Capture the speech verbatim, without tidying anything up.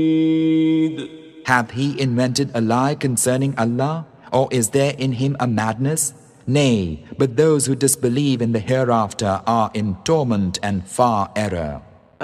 Hath he invented a lie concerning Allah, or is there in him a madness? Nay, but those who disbelieve in the hereafter are in torment and far error.